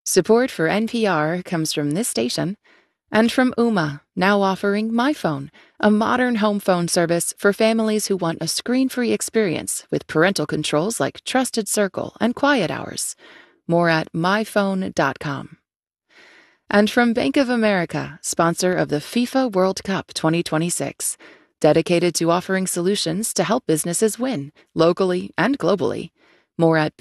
Support for NPR comes from this station and from Ooma, now offering MyPhone, a modern home phone service for families who want a screen-free experience with parental controls like Trusted Circle and Quiet Hours. More at myphone.com. And from Bank of America, sponsor of the FIFA World Cup 2026, dedicated to offering solutions to help businesses win, locally and globally. More at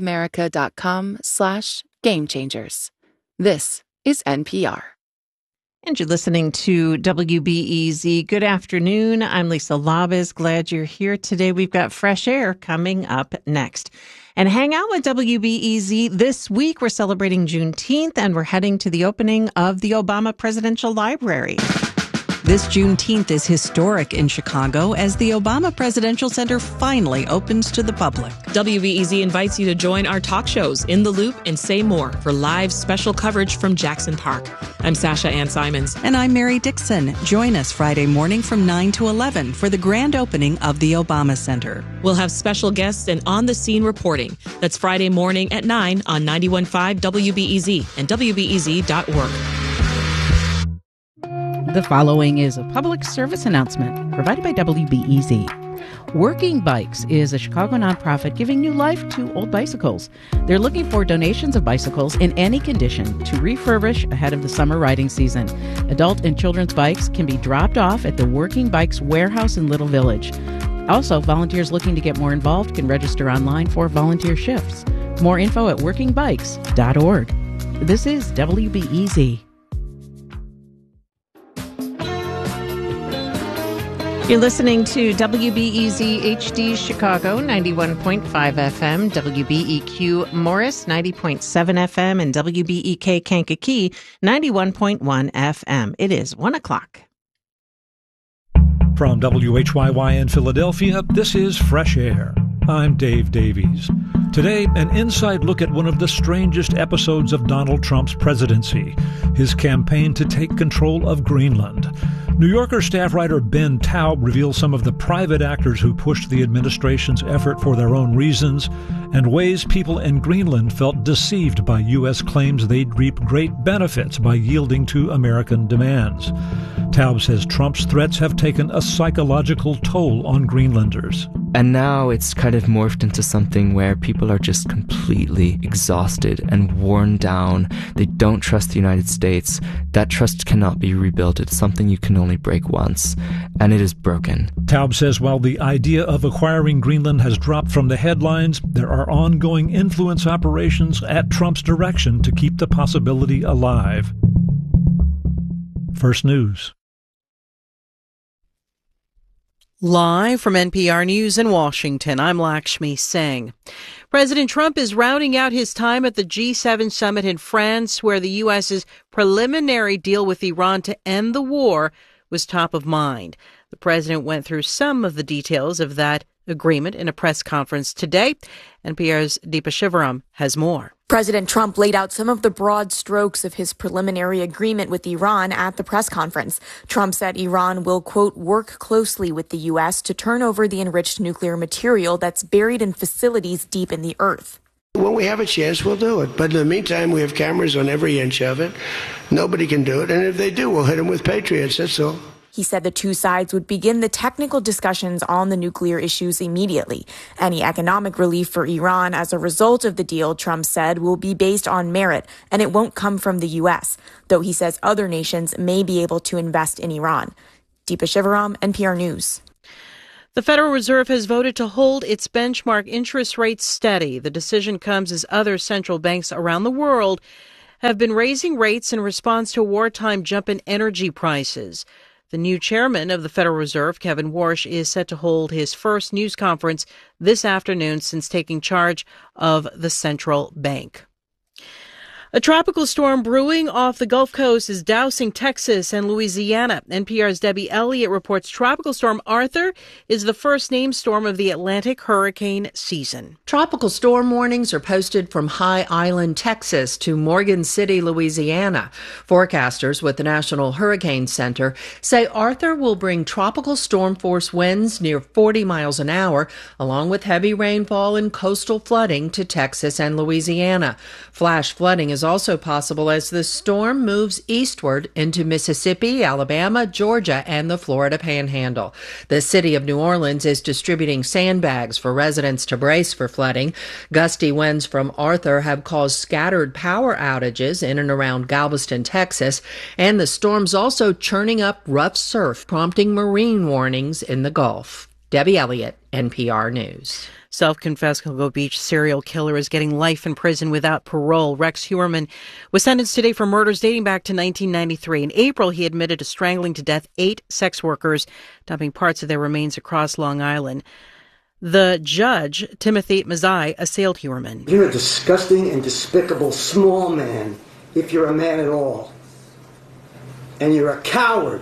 bankofamerica.com/gamechangers. This is NPR. And you're listening to WBEZ. Good afternoon. I'm Lisa Labuz. Glad you're here today. We've got Fresh Air coming up next. And hang out with WBEZ. This week, we're celebrating Juneteenth, and we're heading to the opening of the Obama Presidential Library. This Juneteenth is historic in Chicago as the Obama Presidential Center finally opens to the public. WBEZ invites you to join our talk shows In the Loop and Say More for live special coverage from Jackson Park. I'm Sasha Ann Simons. And I'm Mary Dixon. Join us Friday morning from 9 to 11 for the grand opening of the Obama Center. We'll have special guests and on-the-scene reporting. That's Friday morning at 9 on 91.5 WBEZ and WBEZ.org. The following is a public service announcement provided by WBEZ. Working Bikes is a Chicago nonprofit giving new life to old bicycles. They're looking for donations of bicycles in any condition to refurbish ahead of the summer riding season. Adult and children's bikes can be dropped off at the Working Bikes warehouse in Little Village. Also, volunteers looking to get more involved can register online for volunteer shifts. More info at workingbikes.org. This is WBEZ. You're listening to WBEZ HD Chicago, 91.5 FM, WBEQ Morris, 90.7 FM, and WBEK Kankakee, 91.1 FM. It is 1 o'clock. From WHYY in Philadelphia, this is Fresh Air. I'm Dave Davies. Today, an inside look at one of the strangest episodes of Donald Trump's presidency, his campaign to take control of Greenland. New Yorker staff writer Ben Taub reveals some of the private actors who pushed the administration's effort for their own reasons and ways people in Greenland felt deceived by U.S. claims they'd reap great benefits by yielding to American demands. Taub says Trump's threats have taken a psychological toll on Greenlanders. And now it's kind of morphed into something where people are just completely exhausted and worn down. They don't trust the United States. That trust cannot be rebuilt. It's something you can only break once, and it is broken. Taub says while the idea of acquiring Greenland has dropped from the headlines, there are ongoing influence operations at Trump's direction to keep the possibility alive. First News. Live from NPR News in Washington, I'm Lakshmi Singh. President Trump is rounding out his time at the G7 summit in France, where the U.S.'s preliminary deal with Iran to end the war was top of mind. The president went through some of the details of that agreement in a press conference today. NPR's Deepa Shivaram has more. President Trump laid out some of the broad strokes of his preliminary agreement with Iran at the press conference. Trump said Iran will, quote, work closely with the U.S. to turn over the enriched nuclear material that's buried in facilities deep in the earth. When we have a chance, we'll do it. But in the meantime, we have cameras on every inch of it. Nobody can do it. And if they do, we'll hit them with Patriots. That's all. He said the two sides would begin the technical discussions on the nuclear issues immediately. Any economic relief for Iran as a result of the deal, Trump said, will be based on merit, and it won't come from the U.S., though he says other nations may be able to invest in Iran. Deepa Shivaram, NPR News. The Federal Reserve has voted to hold its benchmark interest rates steady. The decision comes as other central banks around the world have been raising rates in response to a wartime jump in energy prices. The new chairman of the Federal Reserve, Kevin Warsh, is set to hold his first news conference this afternoon since taking charge of the central bank. A tropical storm brewing off the Gulf Coast is dousing Texas and Louisiana. NPR's Debbie Elliott reports Tropical Storm Arthur is the first named storm of the Atlantic hurricane season. Tropical storm warnings are posted from High Island, Texas to Morgan City, Louisiana. Forecasters with the National Hurricane Center say Arthur will bring tropical storm force winds near 40 miles an hour, along with heavy rainfall and coastal flooding to Texas and Louisiana. Flash flooding is is also possible as the storm moves eastward into Mississippi, Alabama, Georgia, and the Florida Panhandle. The city of New Orleans is distributing sandbags for residents to brace for flooding. Gusty winds from Arthur have caused scattered power outages in and around Galveston, Texas, and the storm's also churning up rough surf, prompting marine warnings in the Gulf. Debbie Elliott, NPR News. Self-confessed Cocoa Beach serial killer is getting life in prison without parole. Rex Heuermann was sentenced today for murders dating back to 1993. In April, he admitted to strangling to death 8 sex workers, dumping parts of their remains across Long Island. The judge, Timothy Mazzei, assailed Heuermann. You're a disgusting and despicable small man, if you're a man at all. And you're a coward.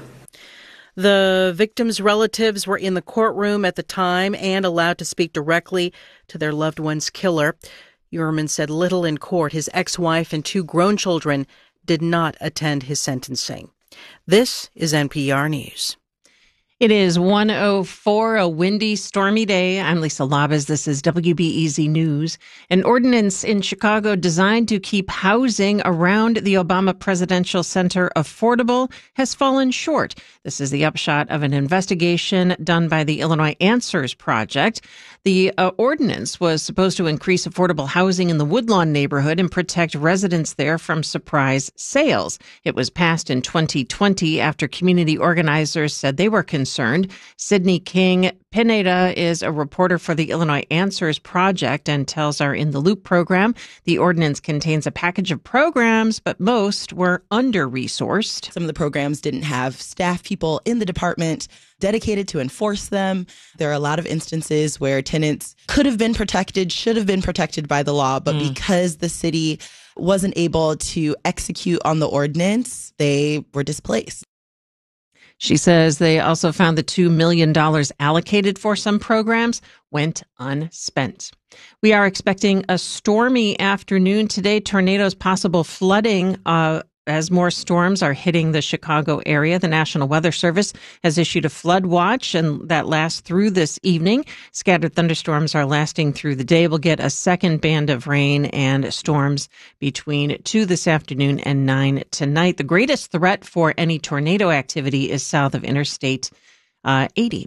The victims' relatives were in the courtroom at the time and allowed to speak directly to their loved one's killer. Heuermann said little in court. His ex-wife and 2 grown children did not attend his sentencing. This is NPR News. It is 1:04, a windy, stormy day. I'm Lisa Labas. This is WBEZ News. An ordinance in Chicago designed to keep housing around the Obama Presidential Center affordable has fallen short. This is the upshot of an investigation done by the Illinois Answers Project. The ordinance was supposed to increase affordable housing in the Woodlawn neighborhood and protect residents there from surprise sales. It was passed in 2020 after community organizers said they were concerned. Sydney King Pineda is a reporter for the Illinois Answers Project and tells our In the Loop program the ordinance contains a package of programs, but most were under-resourced. Some of the programs didn't have staff people in the department dedicated to enforce them. There are a lot of instances where tenants could have been protected, should have been protected by the law, but because the city wasn't able to execute on the ordinance, they were displaced. She says they also found the $2 million allocated for some programs went unspent. We are expecting a stormy afternoon today. Tornadoes, possible flooding as more storms are hitting the Chicago area. The National Weather Service has issued a flood watch, and that lasts through this evening. Scattered thunderstorms are lasting through the day. We'll get a second band of rain and storms between 2 this afternoon and 9 tonight. The greatest threat for any tornado activity is south of Interstate 80.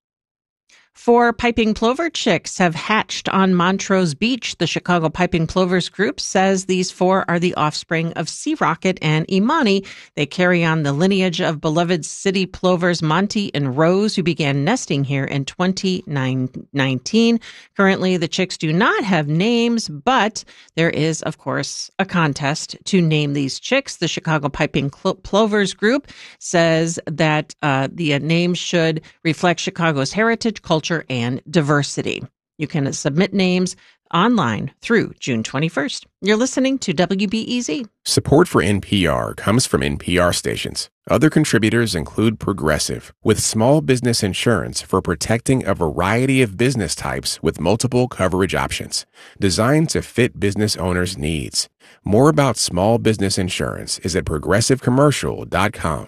4 piping plover chicks have hatched on Montrose Beach. The Chicago Piping Plovers Group says these 4 are the offspring of Sea Rocket and Imani. They carry on the lineage of beloved city plovers Monty and Rose, who began nesting here in 2019. Currently, the chicks do not have names, but there is, of course, a contest to name these chicks. The Chicago Piping Plovers Group says that the names should reflect Chicago's heritage, culture, and diversity. You can submit names online through June 21st. You're listening to WBEZ. Support for NPR comes from NPR stations. Other contributors include Progressive, with small business insurance for protecting a variety of business types with multiple coverage options, designed to fit business owners' needs. More about small business insurance is at progressivecommercial.com.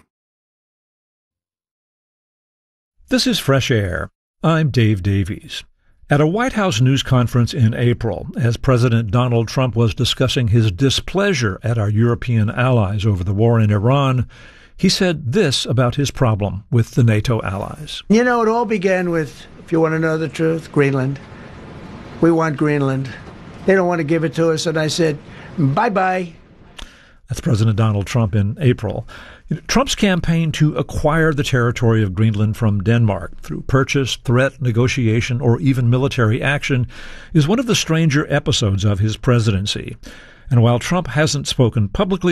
This is Fresh Air. I'm Dave Davies. At a White House news conference in April, as President Donald Trump was discussing his displeasure at our European allies over the war in Iran, he said this about his problem with the NATO allies. You know, it all began with, if you want to know the truth, Greenland. We want Greenland. They don't want to give it to us. And I said, bye-bye. That's President Donald Trump in April. Trump's campaign to acquire the territory of Greenland from Denmark through purchase, threat, negotiation, or even military action is one of the stranger episodes of his presidency. And while Trump hasn't spoken publicly